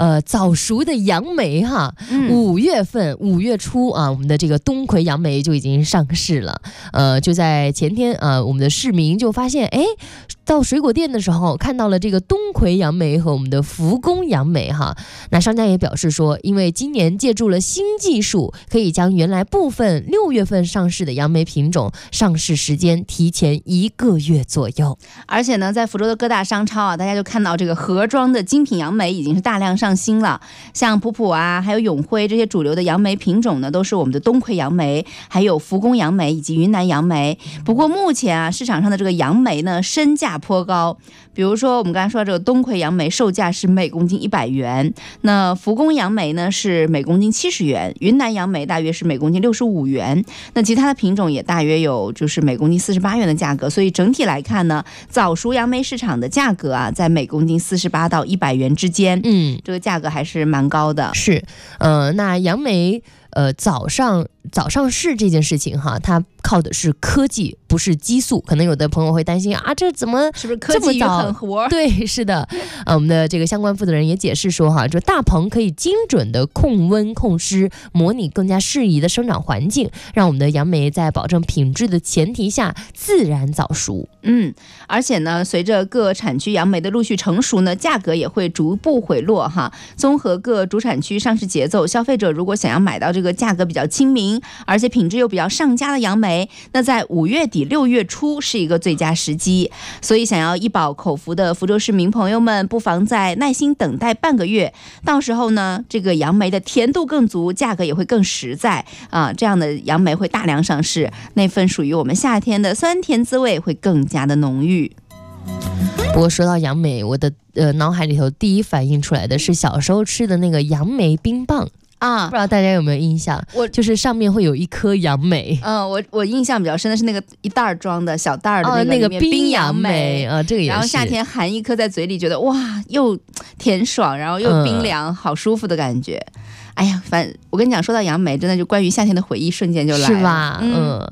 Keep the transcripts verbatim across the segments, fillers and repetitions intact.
呃早熟的杨梅哈，五月份五月初啊，我们的这个冬葵杨梅就已经上市了。呃，就在前天啊，我们的市民就发现，哎，到水果店的时候看到了这个冬葵杨梅和我们的福宫杨梅哈。那商家也表示说，因为今年借助了新技术，可以将原来部分六月份上市的杨梅品种上市时间提前一个月左右。 而且呢，在福州的各大商超啊，大家就看到这个盒装的精品杨梅已经是大量上新了。像普普啊，还有永辉这些主流的杨梅品种呢，都是我们的冬葵杨梅，还有福宫杨梅以及云南杨梅。不过目前啊，市场上的这个杨梅呢，身价颇高。比如说我们刚才说的这个冬葵杨梅，售价是每公斤一百元，那福宫杨梅呢是每公斤七十元，云南杨梅大约是每公斤六十五元，那其他的品种也大约有就是每公斤四十八元的价格。所以整体来看呢，早熟杨梅市场的价格啊，在每公斤四十八到一百元之间，嗯，这个价格还是蛮高的。 是，呃，那杨梅呃早上早上市这件事情哈，它靠的是科技，不是激素。可能有的朋友会担心啊，这怎么是不是科技与狠活？ 对，是的。呃，我们的这个相关负责人也解释说哈，这大棚可以精准的控温控湿，模拟更加适宜的生长环境，让我们的杨梅在保证品质的前提下自然早熟。 嗯，而且呢，随着各产区杨梅的陆续成熟呢，价格也会逐步回落哈。综合各主产区上市节奏，消费者如果想要买到这个价格比较亲民，而且品质又比较上佳的杨梅，那在五月底六月初是一个最佳时机。所以想要一饱口福的福州市民朋友们，不妨再耐心等待半个月，到时候呢，这个杨梅的甜度更足，价格也会更实在啊。这样的杨梅会大量上市，那份属于我们夏天的酸甜滋味会更加的浓郁。 不过说到杨梅，我的呃脑海里头第一反应出来的是小时候吃的那个杨梅冰棒啊，不知道大家有没有印象？我就是上面会有一颗杨梅。 嗯，我我印象比较深的是那个一袋装的小袋的那个、哦、 那个冰杨梅啊，这个也是。 然后夏天含一颗在嘴里，觉得哇，又甜爽，然后又冰凉，嗯、好舒服的感觉。哎呀，反正我跟你讲，说到杨梅，真的就关于夏天的回忆瞬间就来了， 是吧？嗯。嗯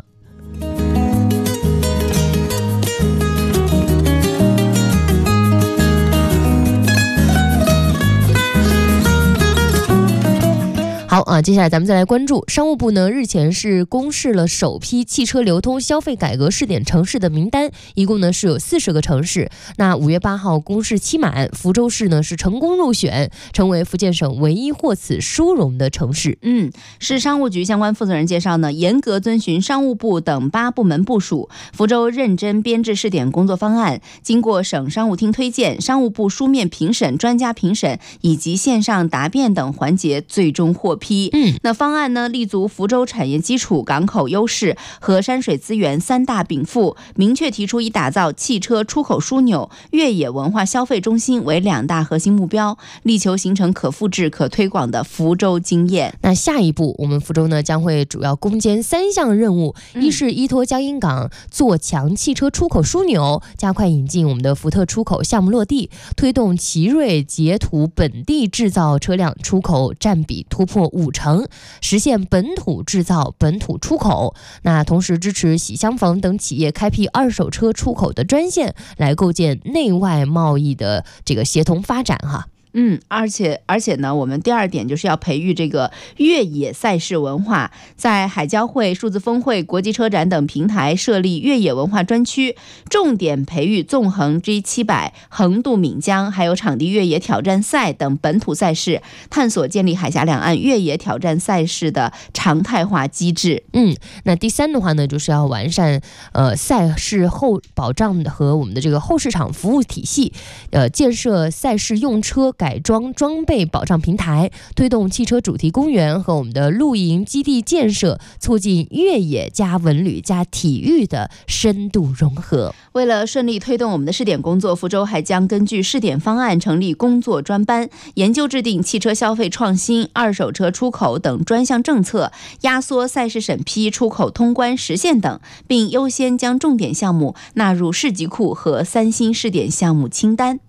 好啊，接下来咱们再来关注商务部呢，日前是公示了首批汽车流通消费改革试点城市的名单，一共呢是有四十个城市。那五月八号公示期满，福州市呢是成功入选，成为福建省唯一获此殊荣的城市。 嗯，市商务局相关负责人介绍呢，严格遵循商务部等八部门部署，福州认真编制试点工作方案，经过省商务厅推荐、商务部书面评审、专家评审以及线上答辩等环节，最终获批。嗯，那方案呢，立足福州产业基础、港口优势和山水资源三大禀赋，明确提出以打造汽车出口枢纽、越野文化消费中心为两大核心目标，力求形成可复制、可推广的福州经验。 那下一步，我们福州呢将会主要攻坚三项任务，嗯、一是依托江阴港做强汽车出口枢纽，加快引进我们的福特出口项目落地，推动奇瑞捷途本地制造车辆出口占比突破五成，实现本土制造本土出口。那同时支持喜相逢等企业开辟二手车出口的专线，来构建内外贸易的这个协同发展哈。 嗯，而且而且呢，我们第二点就是要培育这个越野赛事文化，在海交会、数字峰会、国际车展等平台设立越野文化专区，重点培育纵横 G 七百、横渡闽江，还有场地越野挑战赛等本土赛事，探索建立海峡两岸越野挑战赛事的常态化机制。 嗯，那第三的话呢，就是要完善呃赛事后保障和我们的这个后市场服务体系，呃，建设赛事用车改装装备保障平台，推动汽车主题公园和我们的露营基地建设，促进越野加文旅加体育的深度融合。 为了顺利推动我们的试点工作，福州还将根据试点方案成立工作专班，研究制定汽车消费创新、二手车出口等专项政策，压缩赛事审批、出口通关实现等，并优先将重点项目纳入市级库和三星试点项目清单。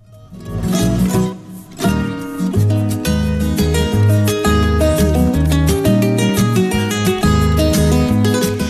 好啊，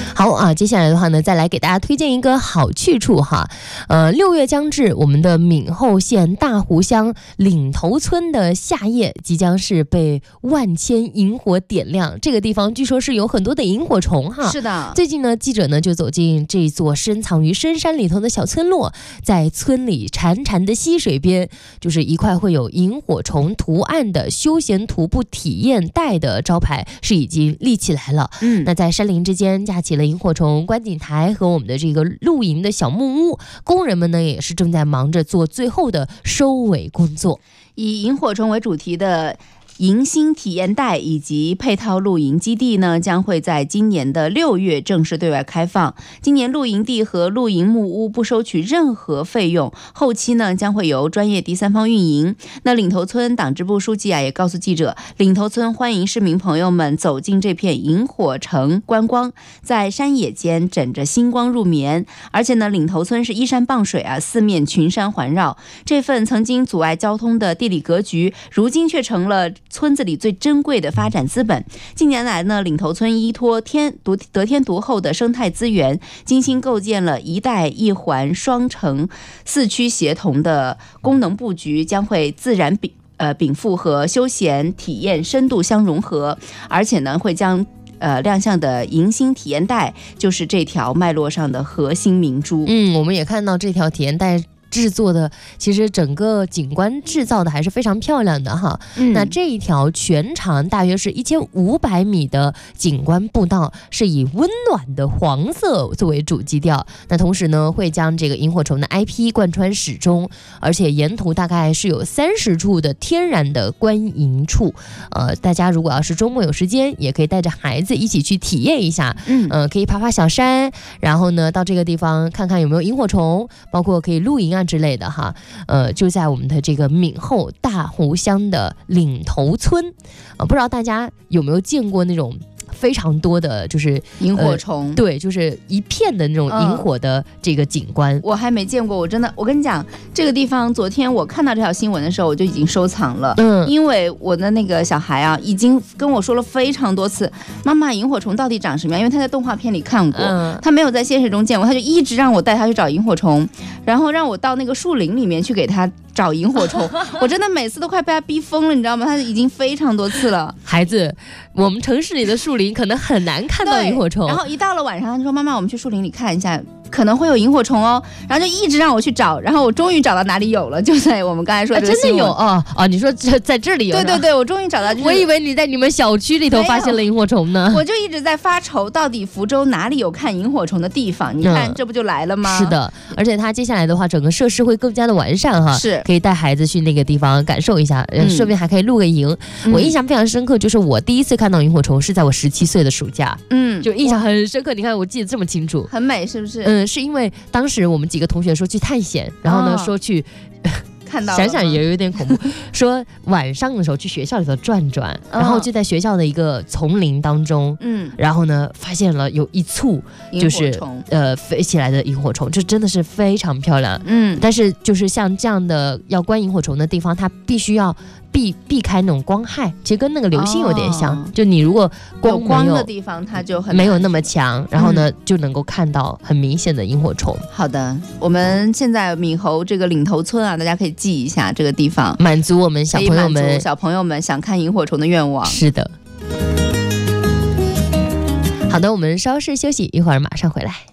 好，接下来的话呢，再来给大家推荐一个好去处哈。呃，六月将至，我们的闽后县大湖乡岭头村的夏夜即将是被万千萤火点亮。这个地方据说是有很多的萤火虫哈。 是的， 最近呢，记者呢就走进这座深藏于深山里头的小村落，在村里潺潺的溪水边，就是一块会有萤火虫图案的休闲徒步体验带的招牌是已经立起来了。 嗯， 那在山林之间架起了萤火虫观景台和我们的这个露营的小木屋，工人们呢也是正在忙着做最后的收尾工作。 以萤火虫为主题的迎新体验带以及配套露营基地呢，将会在今年的六月正式对外开放。今年露营地和露营木屋不收取任何费用，后期呢将会由专业第三方运营。那岭头村党支部书记啊也告诉记者，岭头村欢迎市民朋友们走进这片萤火城观光，在山野间枕着星光入眠。而且呢，岭头村是依山傍水啊，四面群山环绕，这份曾经阻碍交通的地理格局，如今却成了村子里最珍贵的发展资本。近年来呢，岭头村依托天独得天独厚的生态资源，精心构建了一带一环双城四区协同的功能布局，将会自然禀呃禀赋和休闲体验深度相融合，而且呢会将呃亮相的迎新体验带就是这条脉络上的核心明珠。 嗯，我们也看到这条体验带制作的，其实整个景观制造的还是非常漂亮的哈。嗯、那这一条全长大约是一千五百米的景观步道，是以温暖的黄色作为主基调。那同时呢，会将这个萤火虫的 I P 贯穿始终，而且沿途大概是有三十处的天然的观萤处。呃，大家如果要是周末有时间，也可以带着孩子一起去体验一下。嗯，呃，可以爬爬小山，然后呢，到这个地方看看有没有萤火虫，包括可以露营啊之类的哈，呃，就在我们的这个闽后大湖乡的岭头村，呃，不知道大家有没有见过那种非常多的就是萤火虫、 呃，对，就是一片的那种萤火的这个景观、嗯。 我还没见过，我真的，我跟你讲，这个地方昨天我看到这条新闻的时候，我就已经收藏了。嗯，因为我的那个小孩啊，已经跟我说了非常多次，妈妈，萤火虫到底长什么样？因为他在动画片里看过，嗯、他没有在现实中见过，他就一直让我带他去找萤火虫，然后让我到那个树林里面去给他找萤火虫。我真的每次都快被他逼疯了，你知道吗？他已经非常多次了。 孩子，我们城市里的树林可能很难看到萤火虫。 然后一到了晚上，他就说：“妈妈，我们去树林里看一下，可能会有萤火虫哦。”然后就一直让我去找，然后我终于找到哪里有了，就在我们刚才说的、 啊、真的有哦哦，你说这在这里有？ 对对对，我终于找到、就是。 我以为你在你们小区里头发现了萤火虫呢。 我就一直在发愁，到底福州哪里有看萤火虫的地方？你看、嗯，这不就来了吗？ 是的，而且它接下来的话，整个设施会更加的完善哈， 是可以带孩子去那个地方感受一下，嗯、顺便还可以露个营、嗯。我印象非常深刻，就是我第一次看到萤火虫是在我十七岁的暑假，嗯，就印象很深刻。你看，我记得这么清楚， 很美，是不是？ 嗯，是因为当时我们几个同学说去探险，然后呢、哦、说去。 看到想想也有点恐怖。说晚上的时候去学校里头转转，然后就在学校的一个丛林当中，嗯，然后呢发现了有一簇就是呃飞起来的萤火虫，这真的是非常漂亮，嗯。但是就是像这样的要观萤火虫的地方，它必须要避避开那种光害，其实跟那个流星有点像，哦、就你如果光有光的地方，它就很没有那么强，然后呢、嗯、就能够看到很明显的萤火虫。 好的，我们现在闽侯这个岭头村啊，大家可以记一下这个地方， 满足我们小朋友们小朋友们想看萤火虫的愿望。 是的。好的，我们稍事休息，一会儿马上回来。